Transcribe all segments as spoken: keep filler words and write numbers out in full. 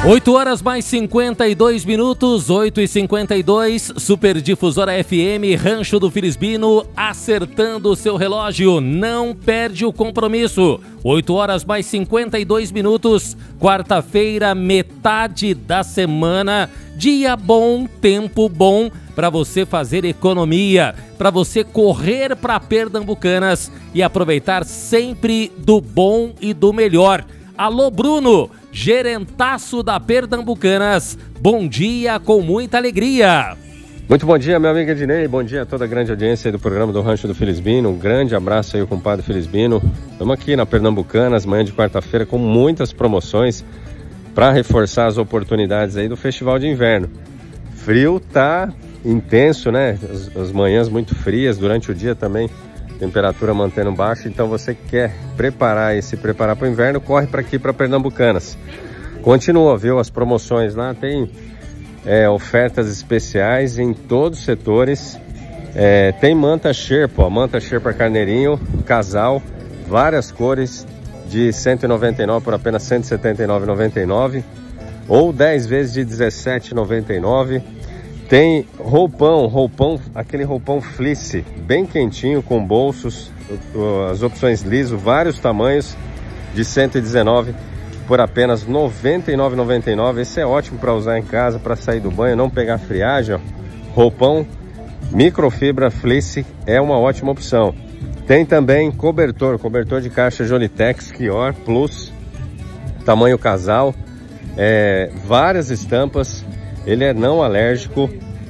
oito horas mais cinquenta e dois minutos, oito e cinquenta e dois, Super Difusora F M, Rancho do Felizbino, acertando o seu relógio, não perde o compromisso. oito horas mais cinquenta e dois minutos, quarta-feira, metade da semana, dia bom, tempo bom para você fazer economia, para você correr para Pernambucanas e aproveitar sempre do bom e do melhor. Alô, Bruno, gerentaço da Pernambucanas, bom dia com muita alegria. Muito bom dia, meu amigo Ednei, bom dia a toda a grande audiência aí do programa do Rancho do Felizbino, um grande abraço aí ao compadre Felizbino. Estamos aqui na Pernambucanas, manhã de quarta-feira, com muitas promoções para reforçar as oportunidades aí do Festival de Inverno. Frio tá intenso, né? As, as manhãs muito frias, durante o dia também temperatura mantendo baixa, então você quer preparar e se preparar para o inverno, corre para aqui, para Pernambucanas. Continua, viu? As promoções lá, tem é, ofertas especiais em todos os setores. É, tem manta Sherpa, manta Sherpa carneirinho, casal, várias cores, de cento e noventa e nove reais por apenas cento e setenta e nove reais e noventa e nove centavos, ou dez vezes de dezessete reais e noventa e nove centavos. Tem roupão, roupão, aquele roupão fleece, bem quentinho, com bolsos, as opções liso, vários tamanhos, de cento e dezenove reais por apenas noventa e nove reais e noventa e nove centavos. Esse é ótimo para usar em casa, para sair do banho, não pegar friagem, ó. Roupão microfibra fleece é uma ótima opção. Tem também cobertor, cobertor de caixa Jolitex Kior Plus, tamanho casal, é, várias estampas. Ele é não alérgico,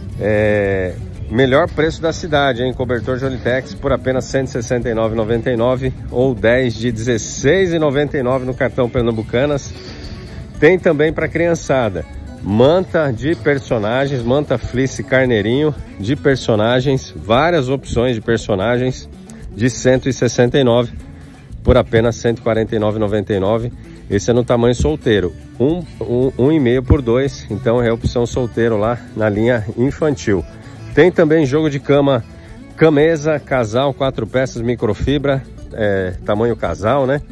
é, melhor preço da cidade, hein? Cobertor Jolitex por apenas cento e sessenta e nove reais e noventa e nove centavos ou dez de dezesseis reais e noventa e nove centavos no cartão Pernambucanas. Tem também para criançada, manta de personagens, manta fleece carneirinho de personagens, várias opções de personagens de cento e sessenta e nove reais por apenas cento e quarenta e nove reais e noventa e nove centavos. Esse é no tamanho solteiro, um, um, um e meio por dois, então é a opção solteiro lá na linha infantil. Tem também jogo de cama, camesa, casal, quatro peças, microfibra, é, tamanho casal, né?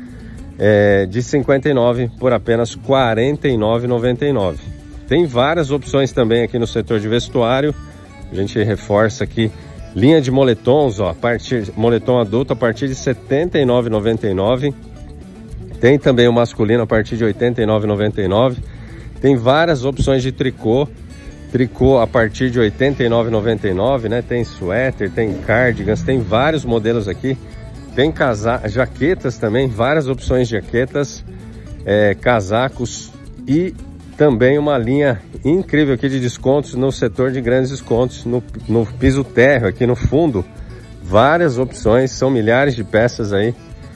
É, de cinquenta e nove reais por apenas quarenta e nove reais e noventa e nove centavos. Tem várias opções também aqui no setor de vestuário, a gente reforça aqui, linha de moletons, ó, a partir, moletom adulto a partir de setenta e nove reais e noventa e nove centavos. Tem também o masculino a partir de oitenta e nove reais e noventa e nove centavos. Tem várias opções de tricô. Tricô a partir de oitenta e nove reais e noventa e nove centavos, né? Tem suéter, tem cardigans, tem vários modelos aqui. Tem casa... jaquetas também, várias opções de jaquetas, é, casacos e também uma linha incrível aqui de descontos no setor de grandes descontos, no, no piso térreo aqui no fundo. Várias opções, são milhares de peças aí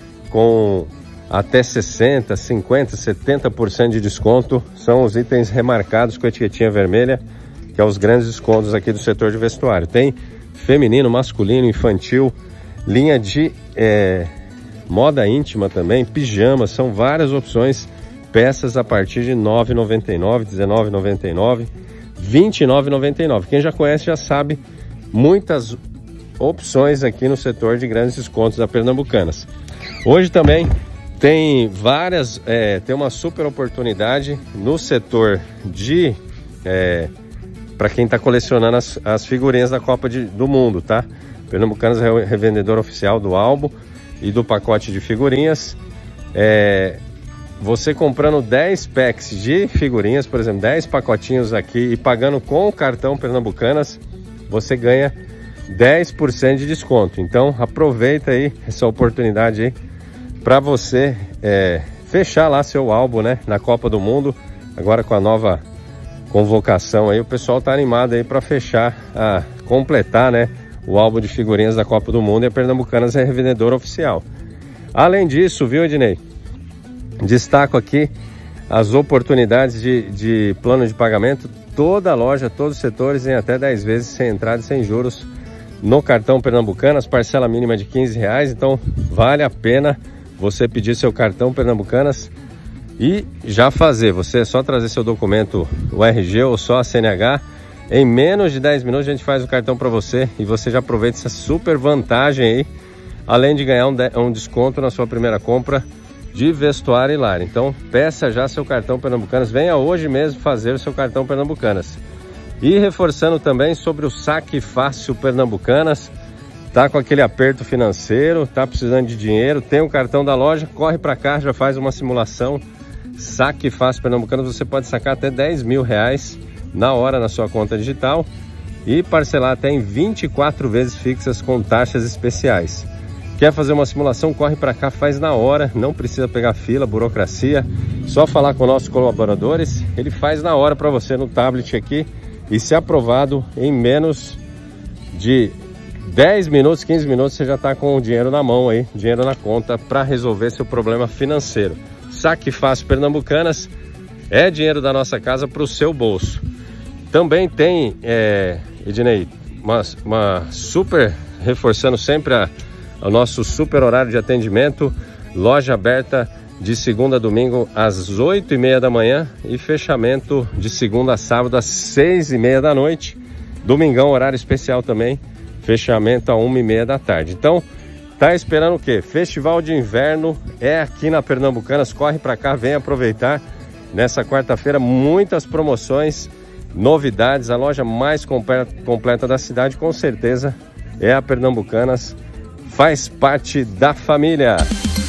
com até sessenta, cinquenta, setenta por cento de desconto. São os itens remarcados com a etiquetinha vermelha, que é os grandes descontos aqui do setor de vestuário. Tem feminino, masculino, infantil, linha de é, moda íntima também, pijamas, são várias opções, peças a partir de nove reais e noventa e nove centavos, dezenove reais e noventa e nove centavos, vinte e nove reais e noventa e nove centavos. Quem já conhece já sabe, muitas opções aqui no setor de grandes descontos da Pernambucanas. Hoje também tem várias, é, tem uma super oportunidade no setor de, é, para quem está colecionando as, as figurinhas da Copa de, do Mundo, tá? Pernambucanas é o revendedor oficial do álbum e do pacote de figurinhas. É, você comprando dez packs de figurinhas, por exemplo, dez pacotinhos aqui e pagando com o cartão Pernambucanas, você ganha dez por cento de desconto. Então aproveita aí essa oportunidade aí para você é, fechar lá seu álbum, né, na Copa do Mundo. Agora com a nova convocação aí, o pessoal tá animado aí para fechar, a completar, né, o álbum de figurinhas da Copa do Mundo, e a Pernambucanas é revendedora oficial. Além disso, viu, Ednei, destaco aqui as oportunidades de, de plano de pagamento. Toda a loja, todos os setores em até dez vezes sem entrada e sem juros no cartão Pernambucanas, parcela mínima de quinze reais. Então vale a pena você pedir seu cartão Pernambucanas e já fazer. Você é só trazer seu documento, o R G ou só a C N H. Em menos de dez minutos a gente faz o cartão para você e você já aproveita essa super vantagem aí, além de ganhar um, de, um desconto na sua primeira compra de vestuário e lar. Então peça já seu cartão Pernambucanas, venha hoje mesmo fazer o seu cartão Pernambucanas. E reforçando também sobre o Saque Fácil Pernambucanas, tá com aquele aperto financeiro, tá precisando de dinheiro, tem o cartão da loja, corre para cá, já faz uma simulação. Saque Fácil Pernambucanas, você pode sacar até dez mil reais na hora na sua conta digital e parcelar até em vinte e quatro vezes fixas com taxas especiais. Quer fazer uma simulação? Corre para cá, faz na hora, não precisa pegar fila, burocracia, só falar com nossos colaboradores, ele faz na hora para você no tablet aqui e se aprovado em menos de dez minutos, quinze minutos, você já está com o dinheiro na mão aí, dinheiro na conta para resolver seu problema financeiro. Saque Fácil Pernambucanas é dinheiro da nossa casa para o seu bolso. Também tem, é, Ednei, uma, uma super, reforçando sempre a, o nosso super horário de atendimento, loja aberta de segunda a domingo às oito e meia da manhã e fechamento de segunda a sábado às seis e meia da noite. Domingão, horário especial também, fechamento a uma e meia da tarde. Então, tá esperando o quê? Festival de Inverno é aqui na Pernambucanas, corre para cá, vem aproveitar. Nessa quarta-feira, muitas promoções, novidades, a loja mais completa da cidade, com certeza, é a Pernambucanas, faz parte da família.